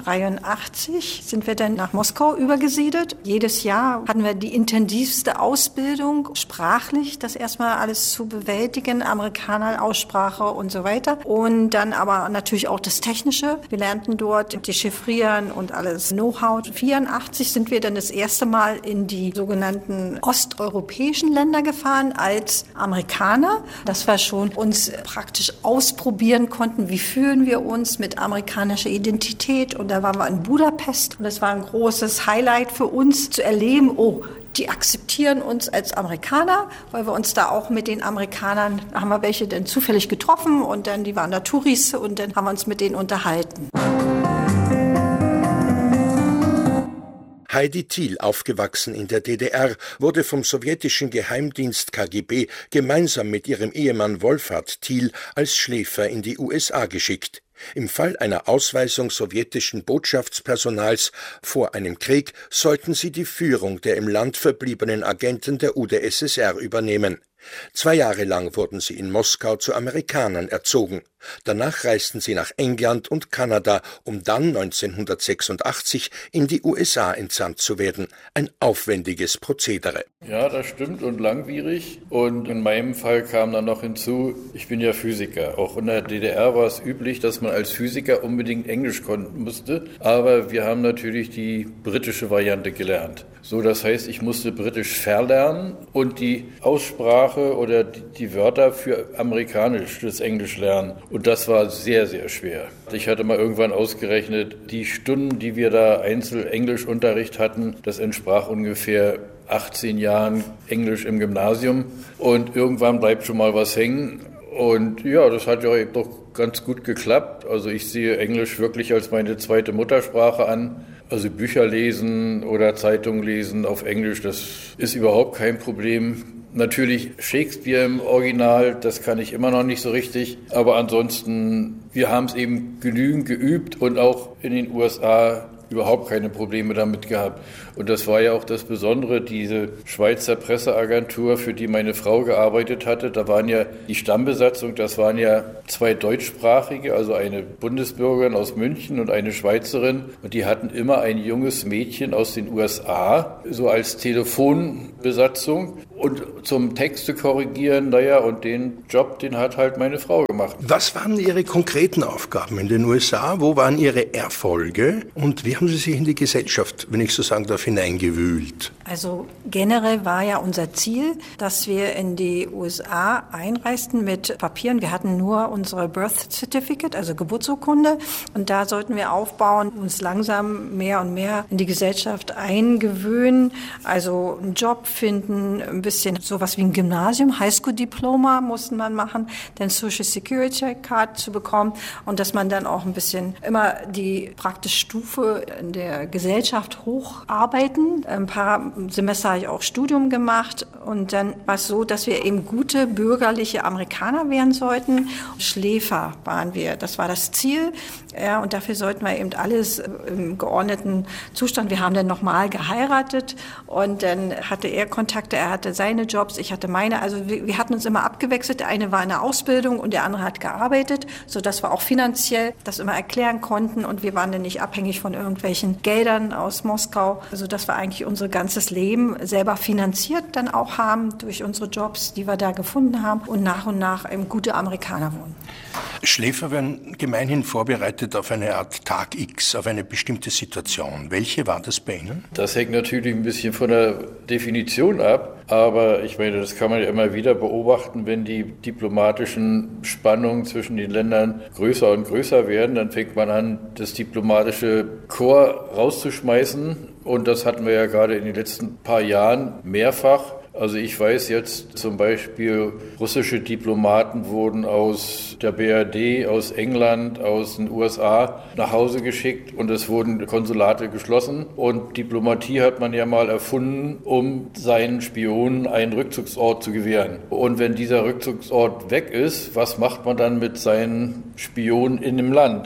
1983 sind wir dann nach Moskau übergesiedelt. Jedes Jahr hatten wir die intensivste Ausbildung, sprachlich, das erstmal alles zu bewältigen, Amerikaner, Aussprache und so weiter. Und dann aber natürlich auch das Technische. Wir lernten dort dechiffrieren und alles Know-how. 1984 sind wir dann das erste Mal in die sogenannten osteuropäischen Länder gefahren als Amerikaner. Das war schon uns praktisch ausprobieren konnten, wie fühlen wir uns mit amerikanischer Identität. Und da waren wir in Budapest und das war ein großes Highlight für uns zu erleben, die akzeptieren uns als Amerikaner, weil wir uns da auch mit den Amerikanern, haben wir welche dann zufällig getroffen und dann, die waren da Touris und dann haben wir uns mit denen unterhalten. Heidi Thiel, aufgewachsen in der DDR, wurde vom sowjetischen Geheimdienst KGB gemeinsam mit ihrem Ehemann Wolfhard Thiel als Schläfer in die USA geschickt. Im Fall einer Ausweisung sowjetischen Botschaftspersonals vor einem Krieg sollten sie die Führung der im Land verbliebenen Agenten der UdSSR übernehmen. 2 Jahre lang wurden sie in Moskau zu Amerikanern erzogen. Danach reisten sie nach England und Kanada, um dann 1986 in die USA entsandt zu werden. Ein aufwendiges Prozedere. Ja, das stimmt und langwierig. Und in meinem Fall kam dann noch hinzu, ich bin ja Physiker. Auch in der DDR war es üblich, dass man als Physiker unbedingt Englisch konnten musste. Aber wir haben natürlich die britische Variante gelernt. So, das heißt, ich musste Britisch verlernen und die Aussprache oder die Wörter für amerikanisches Englisch lernen. Und das war sehr, sehr schwer. Ich hatte mal irgendwann ausgerechnet, die Stunden, die wir da Einzel-Englischunterricht hatten, das entsprach ungefähr 18 Jahren Englisch im Gymnasium. Und irgendwann bleibt schon mal was hängen. Und ja, das hat ja doch ganz gut geklappt. Also ich sehe Englisch wirklich als meine zweite Muttersprache an. Also Bücher lesen oder Zeitungen lesen auf Englisch, das ist überhaupt kein Problem. Natürlich Shakespeare im Original, das kann ich immer noch nicht so richtig. Aber ansonsten, wir haben es eben genügend geübt und auch in den USA überhaupt keine Probleme damit gehabt. Und das war ja auch das Besondere, diese Schweizer Presseagentur, für die meine Frau gearbeitet hatte. Da waren ja die Stammbesatzung, das waren ja 2 Deutschsprachige, also eine Bundesbürgerin aus München und eine Schweizerin. Und die hatten immer ein junges Mädchen aus den USA, so als Telefonbesatzung. Und zum Texte korrigieren, und den Job, den hat halt meine Frau gemacht. Was waren Ihre konkreten Aufgaben in den USA? Wo waren Ihre Erfolge? Und wie haben Sie sich in die Gesellschaft, wenn ich so sagen darf, hineingewühlt? Also generell war ja unser Ziel, dass wir in die USA einreisten mit Papieren. Wir hatten nur unsere Birth Certificate, also Geburtsurkunde. Und da sollten wir aufbauen, uns langsam mehr und mehr in die Gesellschaft eingewöhnen. Also einen Job finden, ein bisschen sowas wie ein Gymnasium, Highschool-Diploma mussten man machen, dann Social Security Card zu bekommen und dass man dann auch ein bisschen immer die praktische Stufe in der Gesellschaft hocharbeiten. Ein paar Semester habe ich auch Studium gemacht und dann war es so, dass wir eben gute bürgerliche Amerikaner werden sollten. Schläfer waren wir, das war das Ziel. Ja, und dafür sollten wir eben alles im geordneten Zustand. Wir haben dann nochmal geheiratet und dann hatte er Kontakte, er hatte seine Jobs, ich hatte meine. Also wir hatten uns immer abgewechselt. Der eine war in der Ausbildung und der andere hat gearbeitet, sodass wir auch finanziell das immer erklären konnten und wir waren dann nicht abhängig von irgendwelchen Geldern aus Moskau, sodass wir eigentlich unser ganzes Leben selber finanziert dann auch haben durch unsere Jobs, die wir da gefunden haben und nach eben gute Amerikaner wurden. Schläfer werden gemeinhin vorbereitet auf eine Art Tag X, auf eine bestimmte Situation. Welche war das bei Ihnen? Das hängt natürlich ein bisschen von der Definition ab, aber ich meine, das kann man ja immer wieder beobachten, wenn die diplomatischen Spannungen zwischen den Ländern größer und größer werden, dann fängt man an, das diplomatische Korps rauszuschmeißen und das hatten wir ja gerade in den letzten paar Jahren mehrfach. Also ich weiß jetzt zum Beispiel, russische Diplomaten wurden aus der BRD, aus England, aus den USA nach Hause geschickt und es wurden Konsulate geschlossen. Und Diplomatie hat man ja mal erfunden, um seinen Spionen einen Rückzugsort zu gewähren. Und wenn dieser Rückzugsort weg ist, was macht man dann mit seinen Spionen in dem Land?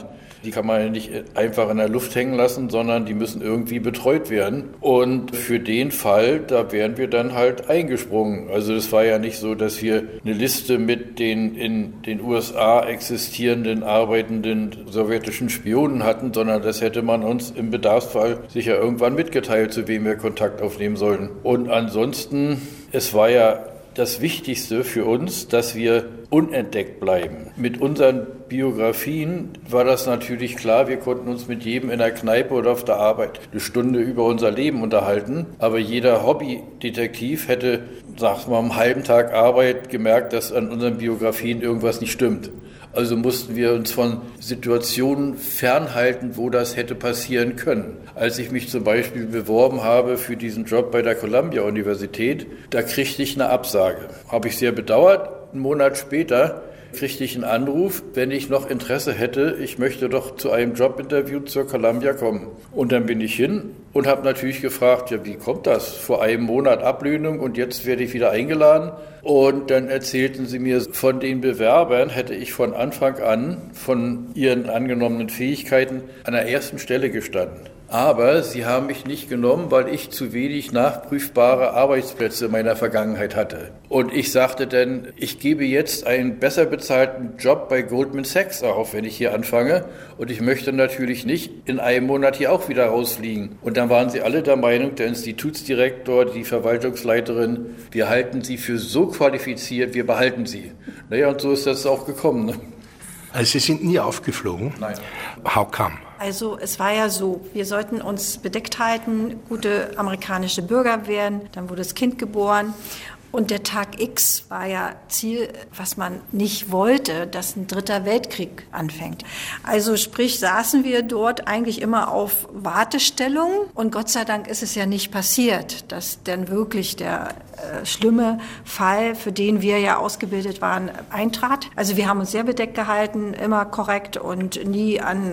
Die kann man ja nicht einfach in der Luft hängen lassen, sondern die müssen irgendwie betreut werden. Und für den Fall, da wären wir dann halt eingesprungen. Also es war ja nicht so, dass wir eine Liste mit den in den USA existierenden, arbeitenden sowjetischen Spionen hatten, sondern das hätte man uns im Bedarfsfall sicher irgendwann mitgeteilt, zu wem wir Kontakt aufnehmen sollten. Und ansonsten, es war ja das Wichtigste für uns, dass wir unentdeckt bleiben. Mit unseren Biografien war das natürlich klar, wir konnten uns mit jedem in der Kneipe oder auf der Arbeit eine Stunde über unser Leben unterhalten, aber jeder Hobbydetektiv hätte, sagen wir mal, am halben Tag Arbeit gemerkt, dass an unseren Biografien irgendwas nicht stimmt. Also mussten wir uns von Situationen fernhalten, wo das hätte passieren können. Als ich mich zum Beispiel beworben habe für diesen Job bei der Columbia-Universität, da kriegte ich eine Absage. Habe ich sehr bedauert. Einen Monat später kriegte ich einen Anruf, wenn ich noch Interesse hätte, ich möchte doch zu einem Jobinterview zur Columbia kommen. Und dann bin ich hin und habe natürlich gefragt, ja, wie kommt das? Vor einem Monat Ablehnung und jetzt werde ich wieder eingeladen. Und dann erzählten sie mir, von den Bewerbern hätte ich von Anfang an von ihren angenommenen Fähigkeiten an der ersten Stelle gestanden. Aber sie haben mich nicht genommen, weil ich zu wenig nachprüfbare Arbeitsplätze meiner Vergangenheit hatte. Und ich sagte dann, ich gebe jetzt einen besser bezahlten Job bei Goldman Sachs auf, wenn ich hier anfange. Und ich möchte natürlich nicht in einem Monat hier auch wieder rausfliegen. Und dann waren sie alle der Meinung, der Institutsdirektor, die Verwaltungsleiterin, wir halten sie für so qualifiziert, wir behalten sie. Naja, und so ist das auch gekommen. Ne? Also Sie sind nie aufgeflogen? Nein. How come? Also es war ja so, wir sollten uns bedeckt halten, gute amerikanische Bürger werden, dann wurde das Kind geboren. Und der Tag X war ja Ziel, was man nicht wollte, dass ein dritter Weltkrieg anfängt. Also sprich, saßen wir dort eigentlich immer auf Wartestellung und Gott sei Dank ist es ja nicht passiert, dass dann wirklich der schlimme Fall, für den wir ja ausgebildet waren, eintrat. Also wir haben uns sehr bedeckt gehalten, immer korrekt und nie an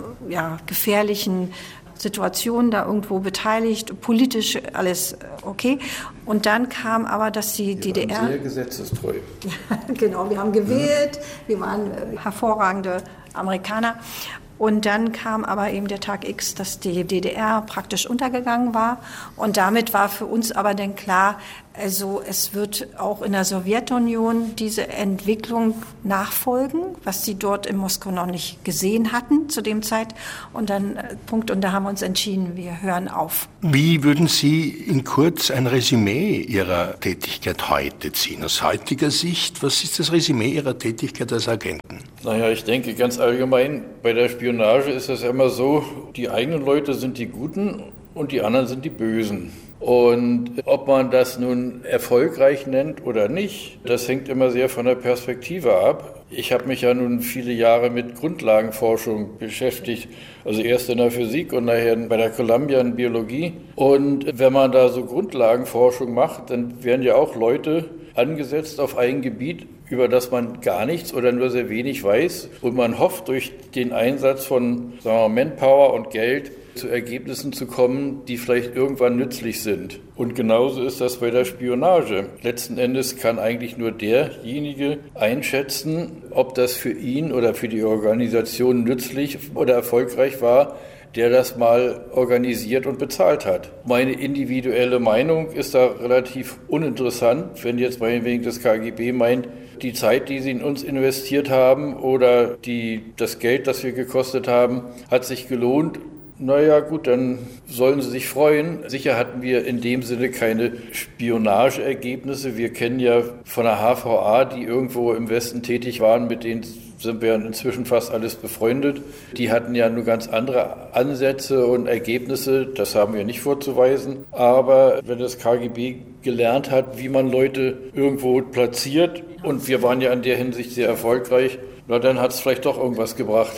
gefährlichen Situationen da irgendwo beteiligt, politisch alles okay. Und dann kam aber, dass die DDR... Wir waren sehr gesetzestreu. Genau, wir haben gewählt, wir waren hervorragende Amerikaner. Und dann kam aber eben der Tag X, dass die DDR praktisch untergegangen war. Und damit war für uns aber dann klar, also es wird auch in der Sowjetunion diese Entwicklung nachfolgen, was sie dort in Moskau noch nicht gesehen hatten zu dem Zeit. Und dann und da haben wir uns entschieden, wir hören auf. Wie würden Sie in kurz ein Resümee Ihrer Tätigkeit heute ziehen? Aus heutiger Sicht, was ist das Resümee Ihrer Tätigkeit als Agenten? Naja, ich denke ganz allgemein, bei der Spionage ist es immer so, die eigenen Leute sind die Guten und die anderen sind die Bösen. Und ob man das nun erfolgreich nennt oder nicht, das hängt immer sehr von der Perspektive ab. Ich habe mich ja nun viele Jahre mit Grundlagenforschung beschäftigt, also erst in der Physik und nachher bei der Columbia in Biologie. Und wenn man da so Grundlagenforschung macht, dann werden ja auch Leute angesetzt auf ein Gebiet, über das man gar nichts oder nur sehr wenig weiß. Und man hofft, durch den Einsatz von Manpower und Geld zu Ergebnissen zu kommen, die vielleicht irgendwann nützlich sind. Und genauso ist das bei der Spionage. Letzten Endes kann eigentlich nur derjenige einschätzen, ob das für ihn oder für die Organisation nützlich oder erfolgreich war, der das mal organisiert und bezahlt hat. Meine individuelle Meinung ist da relativ uninteressant, wenn jetzt meinetwegen das KGB meint, die Zeit, die sie in uns investiert haben oder das Geld, das wir gekostet haben, hat sich gelohnt. Naja gut, dann sollen sie sich freuen. Sicher hatten wir in dem Sinne keine Spionageergebnisse. Wir kennen ja von der HVA, die irgendwo im Westen tätig waren, mit denen sind wir inzwischen fast alles befreundet. Die hatten ja nur ganz andere Ansätze und Ergebnisse, das haben wir nicht vorzuweisen. Aber wenn das KGB gelernt hat, wie man Leute irgendwo platziert, und wir waren ja in der Hinsicht sehr erfolgreich, na, dann hat es vielleicht doch irgendwas gebracht.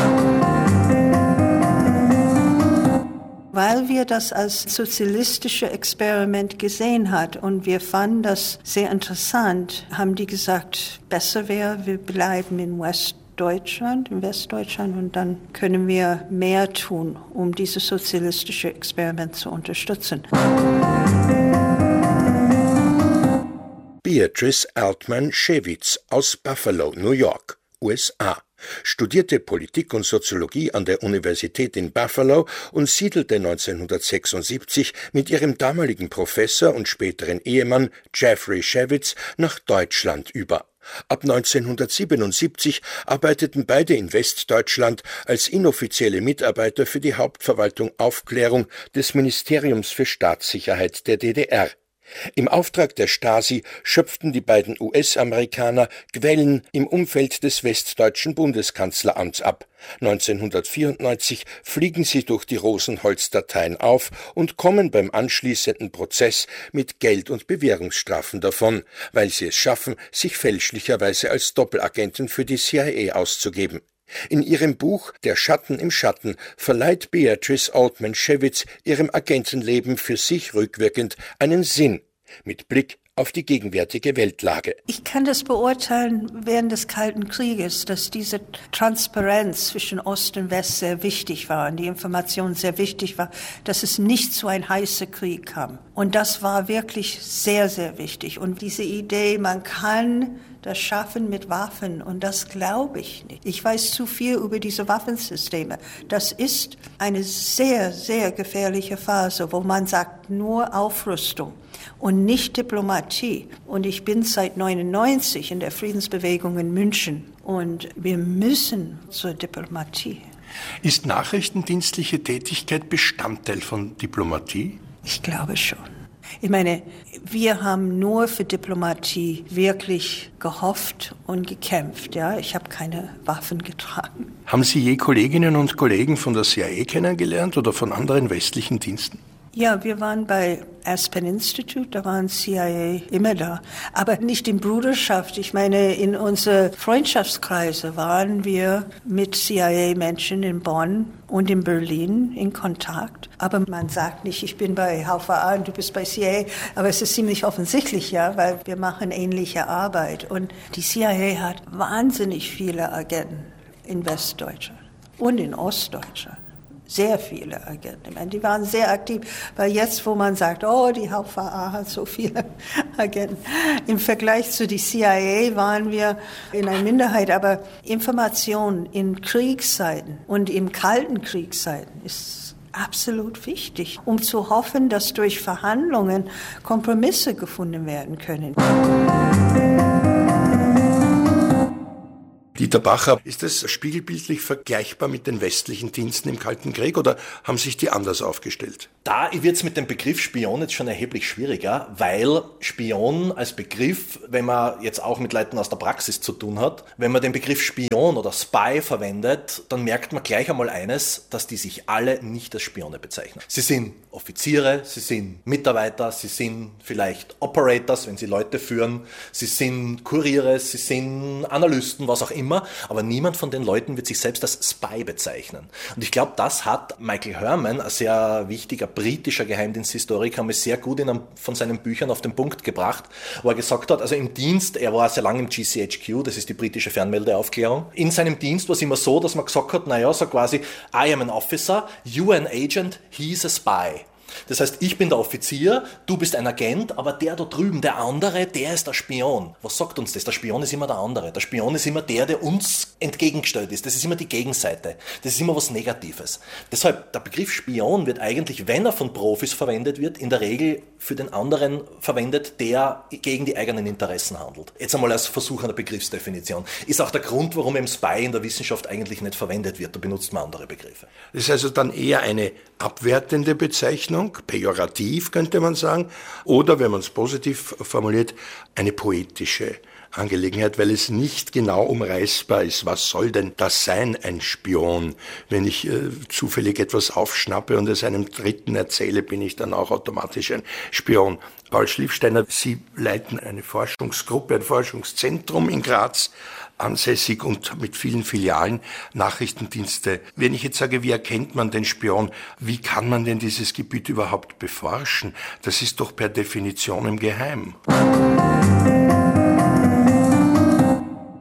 Weil wir das als sozialistisches Experiment gesehen hat und wir fanden das sehr interessant, haben die gesagt, besser wäre, wir bleiben in Westdeutschland und dann können wir mehr tun, um dieses sozialistische Experiment zu unterstützen. Beatrice Altman-Shevitz aus Buffalo, New York, USA. studierte Politik und Soziologie an der Universität in Buffalo und siedelte 1976 mit ihrem damaligen Professor und späteren Ehemann Jeffrey Shevitz nach Deutschland über. Ab 1977 arbeiteten beide in Westdeutschland als inoffizielle Mitarbeiter für die Hauptverwaltung Aufklärung des Ministeriums für Staatssicherheit der DDR. Im Auftrag der Stasi schöpften die beiden US-Amerikaner Quellen im Umfeld des westdeutschen Bundeskanzleramts ab. 1994 fliegen sie durch die Rosenholz-Dateien auf und kommen beim anschließenden Prozess mit Geld- und Bewährungsstrafen davon, weil sie es schaffen, sich fälschlicherweise als Doppelagenten für die CIA auszugeben. In ihrem Buch »Der Schatten im Schatten« verleiht Beatrice Altman-Shevitz ihrem Agentenleben für sich rückwirkend einen Sinn, mit Blick auf die gegenwärtige Weltlage. Ich kann das beurteilen während des Kalten Krieges, dass diese Transparenz zwischen Ost und West sehr wichtig war und die Information sehr wichtig war, dass es nicht zu einem heißen Krieg kam. Und das war wirklich sehr, sehr wichtig. Und diese Idee, man kann das schaffen mit Waffen, und das glaube ich nicht. Ich weiß zu viel über diese Waffensysteme. Das ist eine sehr, sehr gefährliche Phase, wo man sagt, nur Aufrüstung und nicht Diplomatie. Und ich bin seit 1999 in der Friedensbewegung in München und wir müssen zur Diplomatie. Ist nachrichtendienstliche Tätigkeit Bestandteil von Diplomatie? Ich glaube schon. Ich meine, wir haben nur für Diplomatie wirklich gehofft und gekämpft. Ja, ich habe keine Waffen getragen. Haben Sie je Kolleginnen und Kollegen von der CIA kennengelernt oder von anderen westlichen Diensten? Ja, wir waren bei Aspen Institute, da waren CIA immer da. Aber nicht in Bruderschaft. Ich meine, in unsere Freundschaftskreise waren wir mit CIA-Menschen in Bonn und in Berlin in Kontakt. Aber man sagt nicht, ich bin bei HVA und du bist bei CIA. Aber es ist ziemlich offensichtlich, ja, weil wir machen ähnliche Arbeit. Und die CIA hat wahnsinnig viele Agenten in Westdeutschland und in Ostdeutschland. Sehr viele Agenten. Die waren sehr aktiv, weil jetzt, wo man sagt, oh, die HVA hat so viele Agenten. Im Vergleich zu der CIA waren wir in einer Minderheit, aber Information in Kriegszeiten und im kalten Kriegszeiten ist absolut wichtig, um zu hoffen, dass durch Verhandlungen Kompromisse gefunden werden können. Dieter Bacher, ist das spiegelbildlich vergleichbar mit den westlichen Diensten im Kalten Krieg oder haben sich die anders aufgestellt? Da wird es mit dem Begriff Spion jetzt schon erheblich schwieriger, weil Spion als Begriff, wenn man jetzt auch mit Leuten aus der Praxis zu tun hat, wenn man den Begriff Spion oder Spy verwendet, dann merkt man gleich einmal eines, dass die sich alle nicht als Spione bezeichnen. Sie sind Offiziere, sie sind Mitarbeiter, sie sind vielleicht Operators, wenn sie Leute führen, sie sind Kuriere, sie sind Analysten, was auch immer, aber niemand von den Leuten wird sich selbst als Spy bezeichnen. Und ich glaube, das hat Michael Herman, ein sehr wichtiger britischer Geheimdiensthistoriker, mir sehr gut in einem von seinen Büchern auf den Punkt gebracht, wo er gesagt hat, also im Dienst, er war sehr lange im GCHQ, das ist die britische Fernmeldeaufklärung, in seinem Dienst war es immer so, dass man gesagt hat, naja, so quasi, I am an officer, you an agent, he's a spy. Das heißt, ich bin der Offizier, du bist ein Agent, aber der da drüben, der andere, der ist der Spion. Was sagt uns das? Der Spion ist immer der andere. Der Spion ist immer der uns entgegengestellt ist. Das ist immer die Gegenseite. Das ist immer was Negatives. Deshalb, der Begriff Spion wird eigentlich, wenn er von Profis verwendet wird, in der Regel für den anderen verwendet, der gegen die eigenen Interessen handelt. Jetzt einmal als Versuch einer Begriffsdefinition. Ist auch der Grund, warum eben Spy in der Wissenschaft eigentlich nicht verwendet wird. Da benutzt man andere Begriffe. Das ist also dann eher eine abwertende Bezeichnung, pejorativ könnte man sagen, oder wenn man es positiv formuliert, eine poetische Angelegenheit, weil es nicht genau umreißbar ist. Was soll denn das sein, ein Spion? Wenn ich zufällig etwas aufschnappe und es einem Dritten erzähle, bin ich dann auch automatisch ein Spion. Paul Schlieffsteiner, Sie leiten eine Forschungsgruppe, ein Forschungszentrum in Graz, ansässig und mit vielen Filialen, Nachrichtendienste. Wenn ich jetzt sage, wie erkennt man den Spion, wie kann man denn dieses Gebiet überhaupt beforschen? Das ist doch per Definition im Geheimen.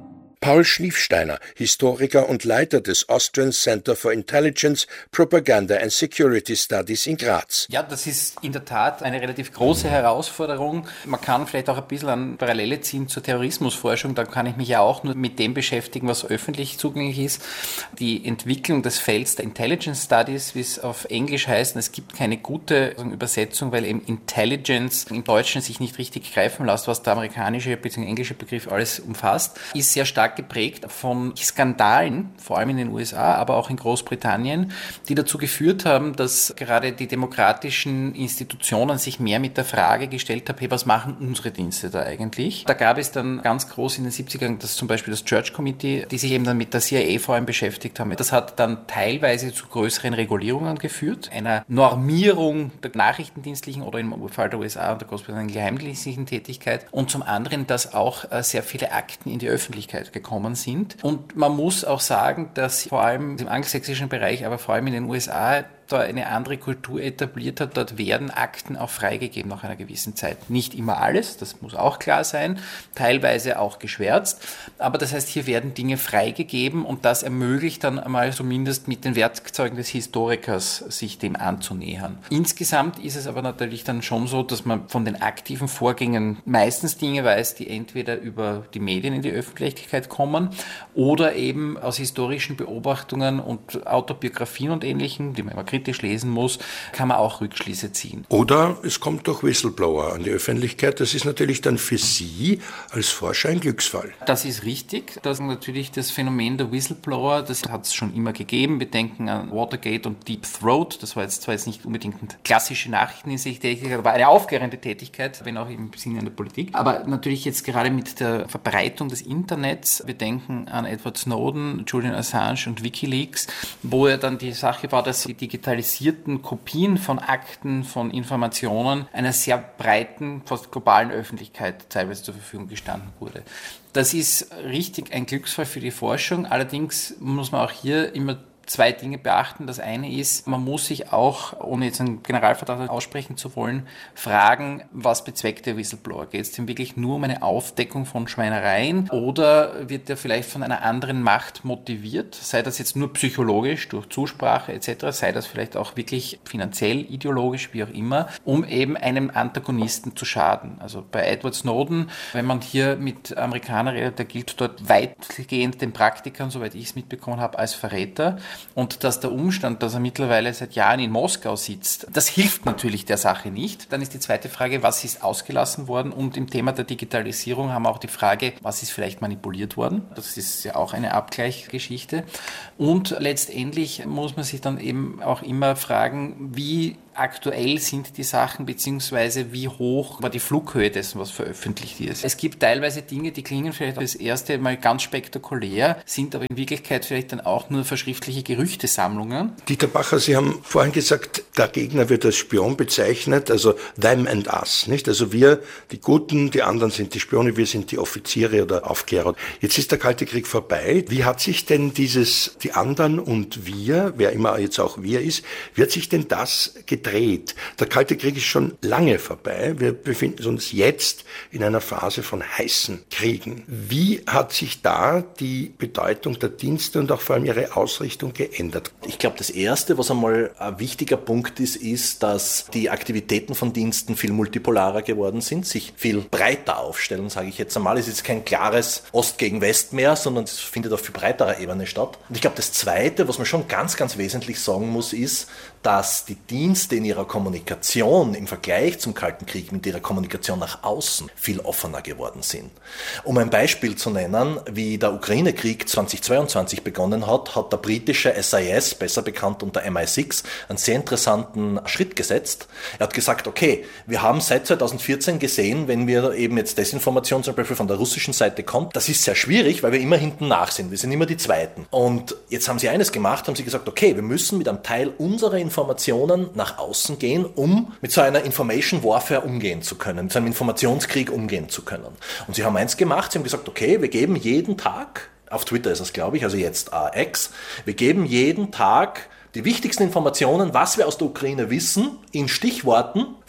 Paul Schliefsteiner, Historiker und Leiter des Austrian Center for Intelligence, Propaganda and Security Studies in Graz. Ja, das ist in der Tat eine relativ große Herausforderung. Man kann vielleicht auch ein bisschen an Parallele ziehen zur Terrorismusforschung. Da kann ich mich ja auch nur mit dem beschäftigen, was öffentlich zugänglich ist. Die Entwicklung des Felds der Intelligence Studies, wie es auf Englisch heißt, es gibt keine gute Übersetzung, weil eben Intelligence im Deutschen sich nicht richtig greifen lässt, was der amerikanische bzw. englische Begriff alles umfasst, ist sehr stark geprägt von Skandalen, vor allem in den USA, aber auch in Großbritannien, die dazu geführt haben, dass gerade die demokratischen Institutionen sich mehr mit der Frage gestellt haben, hey, was machen unsere Dienste da eigentlich? Da gab es dann ganz groß in den 70ern zum Beispiel das Church Committee, die sich eben dann mit der CIA vor allem beschäftigt haben. Das hat dann teilweise zu größeren Regulierungen geführt, einer Normierung der nachrichtendienstlichen oder im Fall der USA und der Großbritannien geheimdienstlichen Tätigkeit und zum anderen, dass auch sehr viele Akten in die Öffentlichkeit gekommen sind. Und man muss auch sagen, dass vor allem im angelsächsischen Bereich, aber vor allem in den USA, da eine andere Kultur etabliert hat. Dort werden Akten auch freigegeben nach einer gewissen Zeit. Nicht immer alles, das muss auch klar sein, teilweise auch geschwärzt. Aber das heißt, hier werden Dinge freigegeben und das ermöglicht dann einmal zumindest mit den Werkzeugen des Historikers sich dem anzunähern. Insgesamt ist es aber natürlich dann schon so, dass man von den aktiven Vorgängen meistens Dinge weiß, die entweder über die Medien in die Öffentlichkeit kommen oder eben aus historischen Beobachtungen und Autobiografien und Ähnlichem, die man immer kritisch lesen muss, kann man auch Rückschlüsse ziehen. Oder es kommt durch Whistleblower an die Öffentlichkeit. Das ist natürlich dann für Sie als Forscher ein Glücksfall. Das ist richtig. Das ist natürlich das Phänomen der Whistleblower, das hat es schon immer gegeben. Wir denken an Watergate und Deep Throat. Das war jetzt zwar nicht unbedingt eine klassische Nachrichtentätigkeit, aber eine aufklärende Tätigkeit, wenn auch im Sinne der Politik. Aber natürlich jetzt gerade mit der Verbreitung des Internets, wir denken an Edward Snowden, Julian Assange und WikiLeaks, wo ja dann die Sache war, dass die digitalisierten Kopien von Akten, von Informationen einer sehr breiten, fast globalen Öffentlichkeit teilweise zur Verfügung gestanden wurde. Das ist richtig ein Glücksfall für die Forschung. Allerdings muss man auch hier immer zwei Dinge beachten. Das eine ist, man muss sich auch, ohne jetzt einen Generalverdacht aussprechen zu wollen, fragen, was bezweckt der Whistleblower? Geht es denn wirklich nur um eine Aufdeckung von Schweinereien oder wird er vielleicht von einer anderen Macht motiviert? Sei das jetzt nur psychologisch, durch Zusprache etc., sei das vielleicht auch wirklich finanziell, ideologisch, wie auch immer, um eben einem Antagonisten zu schaden. Also bei Edward Snowden, wenn man hier mit Amerikanern redet, der gilt dort weitgehend den Praktikern, soweit ich es mitbekommen habe, als Verräter. Und dass der Umstand, dass er mittlerweile seit Jahren in Moskau sitzt, das hilft natürlich der Sache nicht. Dann ist die zweite Frage, was ist ausgelassen worden? Und im Thema der Digitalisierung haben wir auch die Frage, was ist vielleicht manipuliert worden? Das ist ja auch eine Abgleichsgeschichte. Und letztendlich muss man sich dann eben auch immer fragen, wie aktuell sind die Sachen, beziehungsweise wie hoch war die Flughöhe dessen, was veröffentlicht ist. Es gibt teilweise Dinge, die klingen vielleicht das erste Mal ganz spektakulär, sind aber in Wirklichkeit vielleicht dann auch nur verschriftliche Gerüchtesammlungen. Dieter Bacher, Sie haben vorhin gesagt, der Gegner wird als Spion bezeichnet, also them and us, nicht? Also wir, die Guten, die anderen sind die Spione, wir sind die Offiziere oder Aufklärer. Jetzt ist der Kalte Krieg vorbei. Wie hat sich denn dieses, die anderen und wir, wer immer jetzt auch wir ist, wird sich denn das gedreht? Der Kalte Krieg ist schon lange vorbei. Wir befinden uns jetzt in einer Phase von heißen Kriegen. Wie hat sich da die Bedeutung der Dienste und auch vor allem ihre Ausrichtung geändert? Ich glaube, das Erste, was einmal ein wichtiger Punkt ist, dass die Aktivitäten von Diensten viel multipolarer geworden sind, sich viel breiter aufstellen, sage ich jetzt einmal. Es ist kein klares Ost gegen West mehr, sondern es findet auf viel breiterer Ebene statt. Und ich glaube, das Zweite, was man schon ganz, ganz wesentlich sagen muss, ist, dass die Dienste in ihrer Kommunikation im Vergleich zum Kalten Krieg mit ihrer Kommunikation nach außen viel offener geworden sind. Um ein Beispiel zu nennen, wie der Ukraine-Krieg 2022 begonnen hat, hat der britische SIS, besser bekannt unter MI6, einen sehr interessanten Schritt gesetzt. Er hat gesagt, okay, wir haben seit 2014 gesehen, wenn wir eben jetzt Desinformation zum Beispiel von der russischen Seite kommt, das ist sehr schwierig, weil wir immer hinten nach sind. Wir sind immer die Zweiten. Und jetzt haben sie eines gemacht, haben sie gesagt, okay, wir müssen mit einem Teil unserer Informationen nach außen gehen, um mit so einer Information Warfare umgehen zu können, mit so einem Informationskrieg umgehen zu können. Und sie haben eins gemacht, sie haben gesagt, okay, wir geben jeden Tag, auf Twitter ist es glaube ich, also jetzt X, wir geben jeden Tag die wichtigsten Informationen, was wir aus der Ukraine wissen, in Stichworten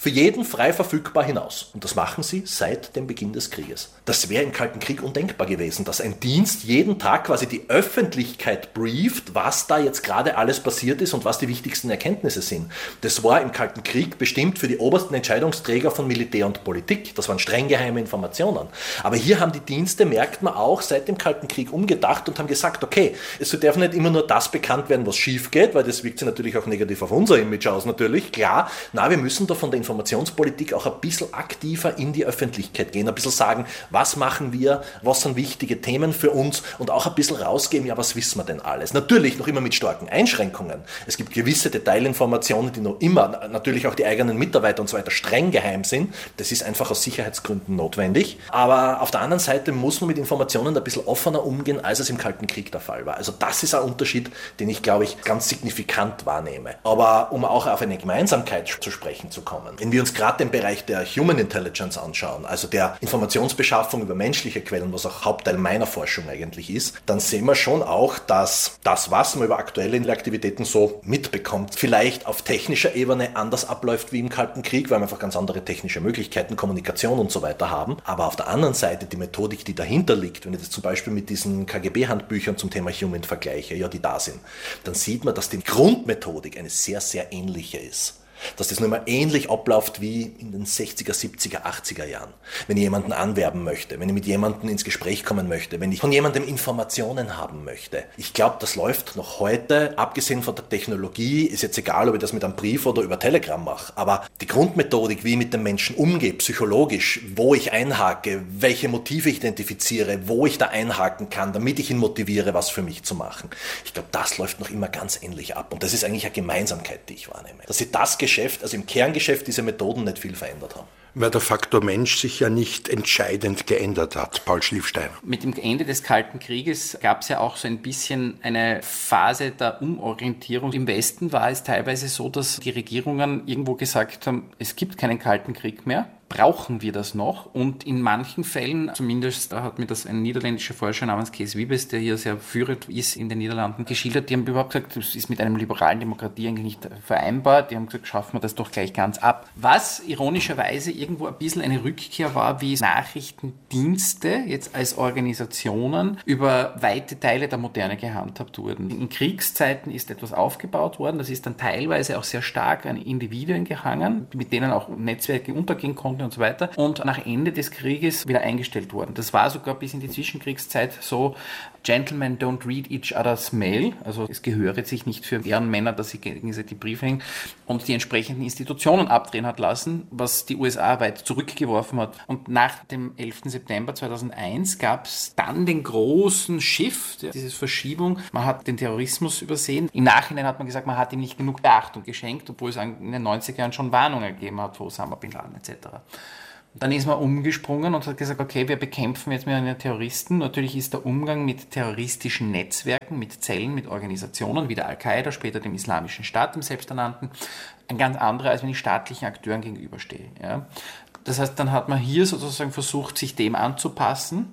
Für jeden frei verfügbar hinaus. Und das machen sie seit dem Beginn des Krieges. Das wäre im Kalten Krieg undenkbar gewesen, dass ein Dienst jeden Tag quasi die Öffentlichkeit brieft, was da jetzt gerade alles passiert ist und was die wichtigsten Erkenntnisse sind. Das war im Kalten Krieg bestimmt für die obersten Entscheidungsträger von Militär und Politik. Das waren streng geheime Informationen. Aber hier haben die Dienste, merkt man auch, seit dem Kalten Krieg umgedacht und haben gesagt, okay, es darf nicht immer nur das bekannt werden, was schief geht, weil das wirkt sich natürlich auch negativ auf unser Image aus natürlich. Klar, wir müssen da von der Informationspolitik auch ein bisschen aktiver in die Öffentlichkeit gehen, ein bisschen sagen, was machen wir, was sind wichtige Themen für uns und auch ein bisschen rausgeben, ja, was wissen wir denn alles? Natürlich noch immer mit starken Einschränkungen. Es gibt gewisse Detailinformationen, die noch immer, natürlich auch die eigenen Mitarbeiter und so weiter, streng geheim sind. Das ist einfach aus Sicherheitsgründen notwendig. Aber auf der anderen Seite muss man mit Informationen ein bisschen offener umgehen, als es im Kalten Krieg der Fall war. Also das ist ein Unterschied, den ich, glaube ich, ganz signifikant wahrnehme. Aber um auch auf eine Gemeinsamkeit zu sprechen zu kommen, wenn wir uns gerade den Bereich der Human Intelligence anschauen, also der Informationsbeschaffung über menschliche Quellen, was auch Hauptteil meiner Forschung eigentlich ist, dann sehen wir schon auch, dass das, was man über aktuelle Aktivitäten so mitbekommt, vielleicht auf technischer Ebene anders abläuft wie im Kalten Krieg, weil wir einfach ganz andere technische Möglichkeiten, Kommunikation und so weiter haben. Aber auf der anderen Seite die Methodik, die dahinter liegt, wenn ich das zum Beispiel mit diesen KGB-Handbüchern zum Thema Human vergleiche, ja, die da sind, dann sieht man, dass die Grundmethodik eine sehr, sehr ähnliche ist. Dass das nur mal ähnlich abläuft wie in den 60er, 70er, 80er Jahren. Wenn ich jemanden anwerben möchte, wenn ich mit jemandem ins Gespräch kommen möchte, wenn ich von jemandem Informationen haben möchte. Ich glaube, das läuft noch heute, abgesehen von der Technologie, ist jetzt egal, ob ich das mit einem Brief oder über Telegram mache, aber die Grundmethodik, wie ich mit dem Menschen umgehe, psychologisch, wo ich einhake, welche Motive ich identifiziere, wo ich da einhaken kann, damit ich ihn motiviere, was für mich zu machen. Ich glaube, das läuft noch immer ganz ähnlich ab und das ist eigentlich eine Gemeinsamkeit, die ich wahrnehme. Dass ich das also im Kerngeschäft diese Methoden nicht viel verändert haben. Weil der Faktor Mensch sich ja nicht entscheidend geändert hat, Paul Schliefstein. Mit dem Ende des Kalten Krieges gab es ja auch so ein bisschen eine Phase der Umorientierung. Im Westen war es teilweise so, dass die Regierungen irgendwo gesagt haben, es gibt keinen Kalten Krieg mehr. Brauchen wir das noch? Und in manchen Fällen, zumindest da hat mir das ein niederländischer Forscher namens Kees Wiebes, der hier sehr führend ist in den Niederlanden, geschildert, die haben überhaupt gesagt, das ist mit einer liberalen Demokratie eigentlich nicht vereinbar. Die haben gesagt, schaffen wir das doch gleich ganz ab. Was ironischerweise irgendwo ein bisschen eine Rückkehr war, wie Nachrichtendienste jetzt als Organisationen über weite Teile der Moderne gehandhabt wurden. In Kriegszeiten ist etwas aufgebaut worden, das ist dann teilweise auch sehr stark an Individuen gehangen, mit denen auch Netzwerke untergehen konnten und so weiter und nach Ende des Krieges wieder eingestellt worden. Das war sogar bis in die Zwischenkriegszeit so, Gentlemen don't read each other's mail, also es gehöre sich nicht für Ehrenmänner, dass sie gegenseitig Briefe hängen und die entsprechenden Institutionen abdrehen hat lassen, was die USA weit zurückgeworfen hat. Und nach dem 11. September 2001 gab es dann den großen Shift, diese Verschiebung. Man hat den Terrorismus übersehen. Im Nachhinein hat man gesagt, man hat ihm nicht genug Beachtung geschenkt, obwohl es in den 90er Jahren schon Warnungen gegeben hat vor Osama Bin Laden etc. Dann ist man umgesprungen und hat gesagt, okay, wir bekämpfen jetzt mit einen Terroristen. Natürlich ist der Umgang mit terroristischen Netzwerken, mit Zellen, mit Organisationen, wie der Al-Qaida, später dem Islamischen Staat, dem selbsternannten, ein ganz anderer, als wenn ich staatlichen Akteuren gegenüberstehe. Ja. Das heißt, dann hat man hier sozusagen versucht, sich dem anzupassen.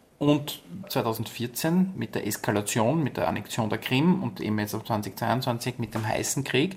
Und 2014 mit der Eskalation, mit der Annexion der Krim und eben jetzt auf 2022 mit dem heißen Krieg,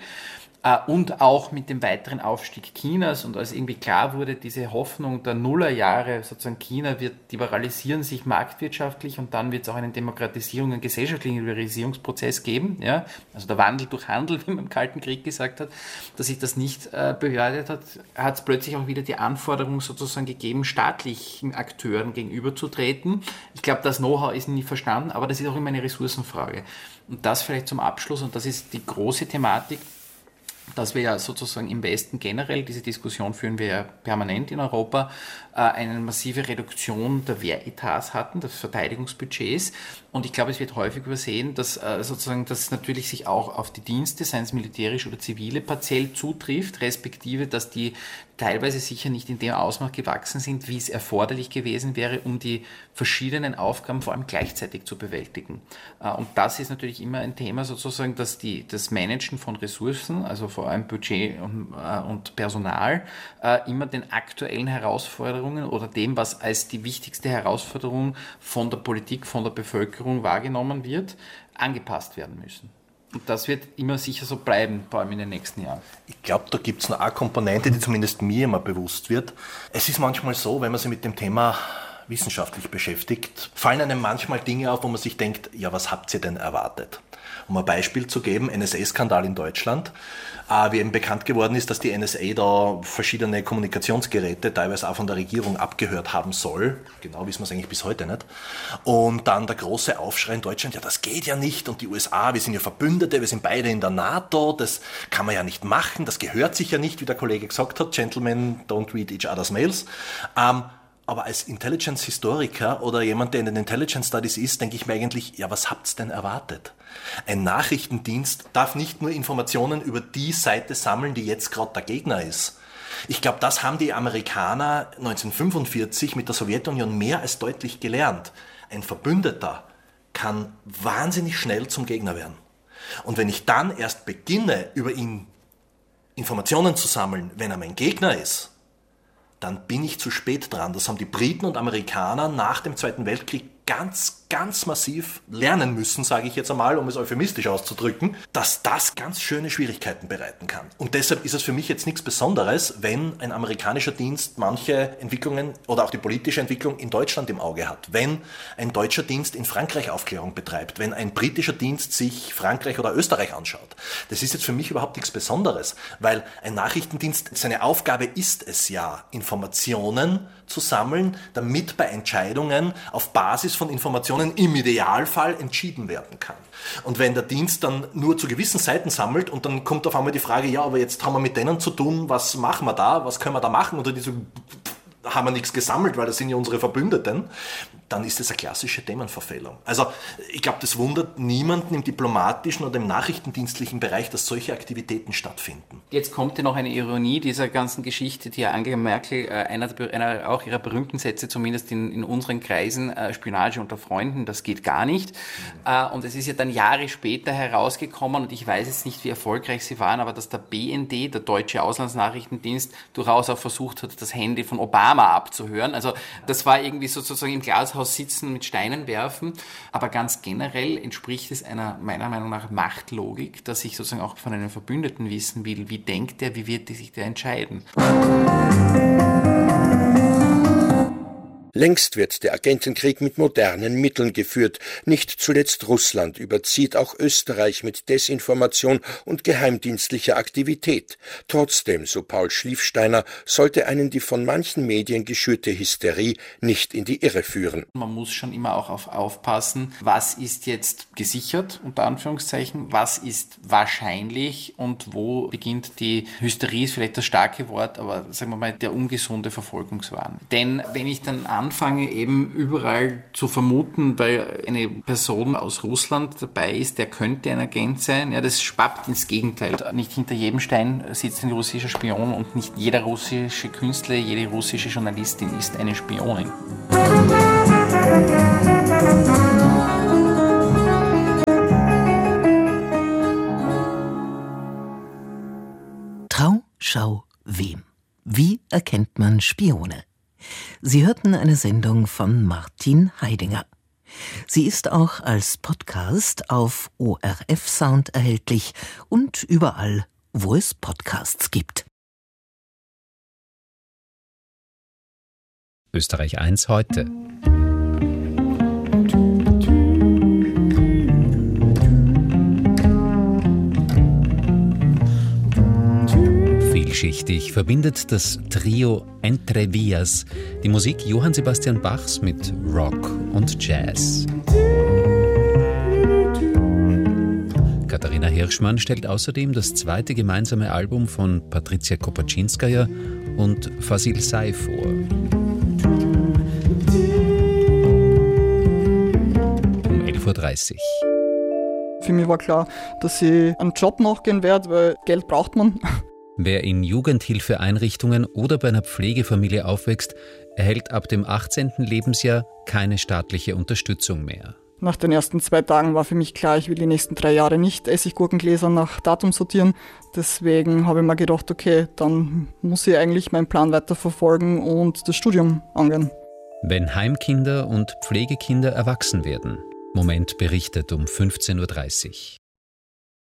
und auch mit dem weiteren Aufstieg Chinas und als irgendwie klar wurde, diese Hoffnung der Nullerjahre, sozusagen China wird liberalisieren sich marktwirtschaftlich und dann wird es auch einen Demokratisierung, einen gesellschaftlichen Liberalisierungsprozess geben, ja, also der Wandel durch Handel, wie man im Kalten Krieg gesagt hat, dass sich das nicht bewahrheitet hat, hat es plötzlich auch wieder die Anforderung sozusagen gegeben, staatlichen Akteuren gegenüberzutreten. Ich glaube, das Know-how ist nie verstanden, aber das ist auch immer eine Ressourcenfrage. Und das vielleicht zum Abschluss, und das ist die große Thematik, dass wir ja sozusagen im Westen generell, diese Diskussion führen wir ja permanent in Europa, eine massive Reduktion der Wehretats hatten, des Verteidigungsbudgets. Und ich glaube, es wird häufig übersehen, dass sozusagen das natürlich sich auch auf die Dienste, seien es militärisch oder zivile, partiell zutrifft, respektive, dass die teilweise sicher nicht in dem Ausmaß gewachsen sind, wie es erforderlich gewesen wäre, um die verschiedenen Aufgaben vor allem gleichzeitig zu bewältigen. Und das ist natürlich immer ein Thema sozusagen, dass das Managen von Ressourcen, also vor allem Budget und Personal, immer den aktuellen Herausforderungen oder dem, was als die wichtigste Herausforderung von der Politik, von der Bevölkerung wahrgenommen wird, angepasst werden müssen. Und das wird immer sicher so bleiben, vor allem in den nächsten Jahren. Ich glaube, da gibt es noch eine Komponente, die zumindest mir immer bewusst wird. Es ist manchmal so, wenn man sich mit dem Thema wissenschaftlich beschäftigt, fallen einem manchmal Dinge auf, wo man sich denkt, ja, was habt ihr denn erwartet? Um ein Beispiel zu geben, NSA-Skandal in Deutschland, wie eben bekannt geworden ist, dass die NSA da verschiedene Kommunikationsgeräte teilweise auch von der Regierung abgehört haben soll. Genau wissen wir es eigentlich bis heute nicht. Und dann der große Aufschrei in Deutschland, ja, das geht ja nicht. Und die USA, wir sind ja Verbündete, wir sind beide in der NATO, das kann man ja nicht machen, das gehört sich ja nicht, wie der Kollege gesagt hat, Gentlemen don't read each other's mails. Aber als Intelligence-Historiker oder jemand, der in den Intelligence Studies ist, denke ich mir eigentlich, ja, was habt's denn erwartet? Ein Nachrichtendienst darf nicht nur Informationen über die Seite sammeln, die jetzt gerade der Gegner ist. Ich glaube, das haben die Amerikaner 1945 mit der Sowjetunion mehr als deutlich gelernt. Ein Verbündeter kann wahnsinnig schnell zum Gegner werden. Und wenn ich dann erst beginne, über ihn Informationen zu sammeln, wenn er mein Gegner ist, dann bin ich zu spät dran. Das haben die Briten und Amerikaner nach dem Zweiten Weltkrieg ganz massiv lernen müssen, sage ich jetzt einmal, um es euphemistisch auszudrücken, dass das ganz schöne Schwierigkeiten bereiten kann. Und deshalb ist es für mich jetzt nichts Besonderes, wenn ein amerikanischer Dienst manche Entwicklungen oder auch die politische Entwicklung in Deutschland im Auge hat, wenn ein deutscher Dienst in Frankreich Aufklärung betreibt, wenn ein britischer Dienst sich Frankreich oder Österreich anschaut. Das ist jetzt für mich überhaupt nichts Besonderes, weil ein Nachrichtendienst, seine Aufgabe ist es ja, Informationen zu sammeln, damit bei Entscheidungen auf Basis von Informationen im Idealfall entschieden werden kann. Und wenn der Dienst dann nur zu gewissen Seiten sammelt und dann kommt auf einmal die Frage, ja, aber jetzt haben wir mit denen zu tun, was machen wir da, was können wir da machen? Oder die so, haben wir nichts gesammelt, weil das sind ja unsere Verbündeten, dann ist das eine klassische Themenverfehlung. Also ich glaube, das wundert niemanden im diplomatischen oder im nachrichtendienstlichen Bereich, dass solche Aktivitäten stattfinden. Jetzt kommt ja noch eine Ironie dieser ganzen Geschichte, die Angela Merkel, einer auch ihrer berühmten Sätze, zumindest in unseren Kreisen, Spionage unter Freunden, das geht gar nicht. Und es ist ja dann Jahre später herausgekommen, und ich weiß jetzt nicht, wie erfolgreich sie waren, aber dass der BND, der Deutsche Auslandsnachrichtendienst, durchaus auch versucht hat, das Handy von Obama abzuhören. Also das war irgendwie sozusagen im Glashaus sitzen, mit Steinen werfen. Aber ganz generell entspricht es einer, meiner Meinung nach, Machtlogik, dass ich sozusagen auch von einem Verbündeten wissen will, wie denkt der, wie wird sich der entscheiden. Längst wird der Agentenkrieg mit modernen Mitteln geführt. Nicht zuletzt Russland überzieht auch Österreich mit Desinformation und geheimdienstlicher Aktivität. Trotzdem, so Paul Schliefsteiner, sollte einen die von manchen Medien geschürte Hysterie nicht in die Irre führen. Man muss schon immer auch aufpassen, was ist jetzt gesichert, unter Anführungszeichen, was ist wahrscheinlich und wo beginnt die Hysterie, ist vielleicht das starke Wort, aber sagen wir mal, der ungesunde Verfolgungswahn. Denn wenn ich dann anfange, eben überall zu vermuten, weil eine Person aus Russland dabei ist, der könnte ein Agent sein, ja, das schwappt ins Gegenteil. Nicht hinter jedem Stein sitzt ein russischer Spion und nicht jeder russische Künstler, jede russische Journalistin ist eine Spionin. Trau, schau, wem. Wie erkennt man Spione? Sie hörten eine Sendung von Martin Heidinger. Sie ist auch als Podcast auf ORF Sound erhältlich und überall, wo es Podcasts gibt. Österreich 1 heute. Vielschichtig verbindet das Trio Entre Vías die Musik Johann Sebastian Bachs mit Rock und Jazz. Katharina Hirschmann stellt außerdem das zweite gemeinsame Album von Patricia Kopaczynskaja und Fasil Say vor. Um 11.30 Uhr. Für mich war klar, dass ich einen Job nachgehen werde, weil Geld braucht man. Wer in Jugendhilfeeinrichtungen oder bei einer Pflegefamilie aufwächst, erhält ab dem 18. Lebensjahr keine staatliche Unterstützung mehr. Nach den ersten 2 Tagen war für mich klar, ich will die nächsten 3 Jahre nicht Essiggurkengläser nach Datum sortieren. Deswegen habe ich mir gedacht, okay, dann muss ich eigentlich meinen Plan weiterverfolgen und das Studium angehen. Wenn Heimkinder und Pflegekinder erwachsen werden. Moment berichtet um 15.30 Uhr.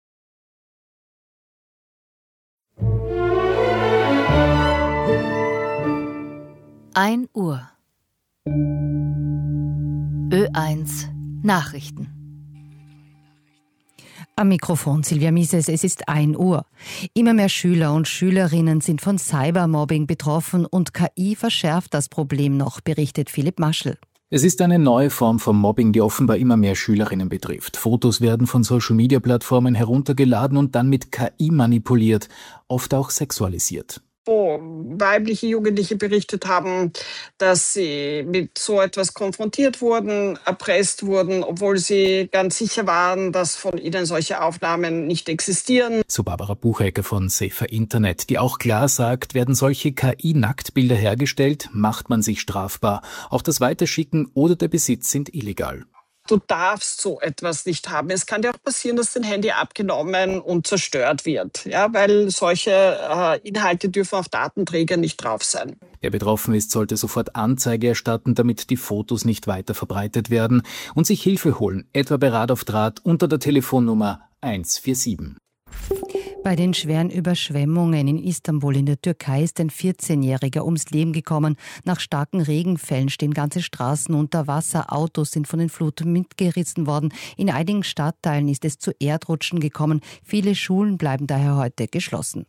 1 Uhr. Ö1 Nachrichten. Am Mikrofon Silvia Mises, es ist 1 Uhr. Immer mehr Schüler und Schülerinnen sind von Cybermobbing betroffen und KI verschärft das Problem noch, berichtet Philipp Maschel. Es ist eine neue Form von Mobbing, die offenbar immer mehr Schülerinnen betrifft. Fotos werden von Social-Media-Plattformen heruntergeladen und dann mit KI manipuliert, oft auch sexualisiert. Wo weibliche Jugendliche berichtet haben, dass sie mit so etwas konfrontiert wurden, erpresst wurden, obwohl sie ganz sicher waren, dass von ihnen solche Aufnahmen nicht existieren. So Barbara Buchecker von Safer Internet, die auch klar sagt, werden solche KI-Nacktbilder hergestellt, macht man sich strafbar. Auch das Weiterschicken oder der Besitz sind illegal. Du darfst so etwas nicht haben. Es kann dir auch passieren, dass dein Handy abgenommen und zerstört wird, ja, weil solche Inhalte dürfen auf Datenträgern nicht drauf sein. Wer betroffen ist, sollte sofort Anzeige erstatten, damit die Fotos nicht weiter verbreitet werden und sich Hilfe holen, etwa bei Rat auf Draht unter der Telefonnummer 147. Bei den schweren Überschwemmungen in Istanbul in der Türkei ist ein 14-Jähriger ums Leben gekommen. Nach starken Regenfällen stehen ganze Straßen unter Wasser. Autos sind von den Fluten mitgerissen worden. In einigen Stadtteilen ist es zu Erdrutschen gekommen. Viele Schulen bleiben daher heute geschlossen.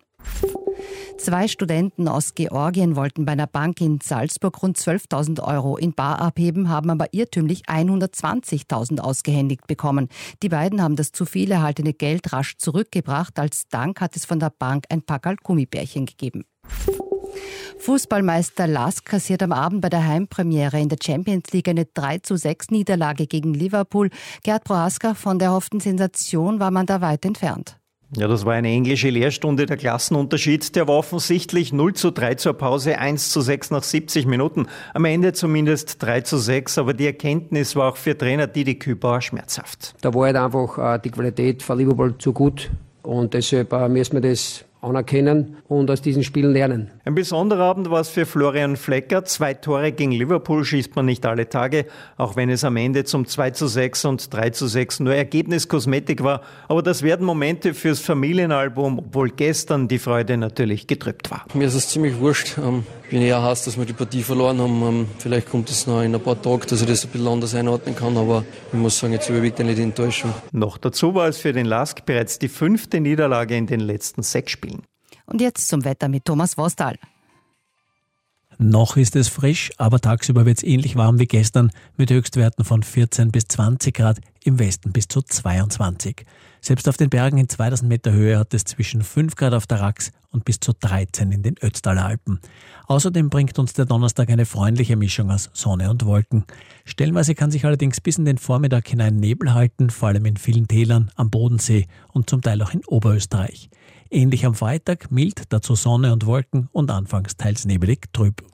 2 Studenten aus Georgien wollten bei einer Bank in Salzburg rund 12.000 € in bar abheben, haben aber irrtümlich 120.000 ausgehändigt bekommen. Die beiden haben das zu viel erhaltene Geld rasch zurückgebracht. Als Dank hat es von der Bank ein Packerl Gummibärchen gegeben. Fußballmeister LASK kassiert am Abend bei der Heimpremiere in der Champions League eine 3:6 Niederlage gegen Liverpool. Gerd Prohaska, von der erhofften Sensation war man da weit entfernt. Ja, das war eine englische Lehrstunde. Der Klassenunterschied, der war offensichtlich 0:3 zur Pause, 1:6 nach 70 Minuten. Am Ende zumindest 3:6, aber die Erkenntnis war auch für Trainer Didi Kübauer schmerzhaft. Da war halt einfach die Qualität von Liverpool zu gut und deshalb müssen wir das anerkennen und aus diesen Spielen lernen. Ein besonderer Abend war es für Florian Flecker. 2 Tore gegen Liverpool schießt man nicht alle Tage, auch wenn es am Ende zum 2:6 und 3:6 nur Ergebniskosmetik war. Aber das werden Momente fürs Familienalbum, obwohl gestern die Freude natürlich getrübt war. Mir ist es ziemlich wurscht. Ich bin eher heiß, dass wir die Partie verloren haben. Vielleicht kommt es noch in ein paar Tagen, dass ich das ein bisschen anders einordnen kann, aber ich muss sagen, jetzt überwiegt eine die Enttäuschung. Noch dazu war es für den LASK bereits die 5. Niederlage in den letzten 6 Spielen. Und jetzt zum Wetter mit Thomas Vostal. Noch ist es frisch, aber tagsüber wird es ähnlich warm wie gestern mit Höchstwerten von 14 bis 20 Grad, im Westen bis zu 22. Selbst auf den Bergen in 2000 Meter Höhe hat es zwischen 5 Grad auf der Rax und bis zu 13 in den Ötztaler Alpen. Außerdem bringt uns der Donnerstag eine freundliche Mischung aus Sonne und Wolken. Stellenweise kann sich allerdings bis in den Vormittag hinein Nebel halten, vor allem in vielen Tälern, am Bodensee und zum Teil auch in Oberösterreich. Ähnlich am Freitag, mild, dazu Sonne und Wolken und anfangs teils nebelig trüb.